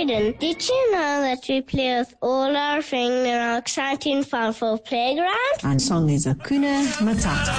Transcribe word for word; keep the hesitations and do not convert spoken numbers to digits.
Hayden, did you know that we play with all our friends in our exciting Farmville playground? Our song is Hakuna Matata.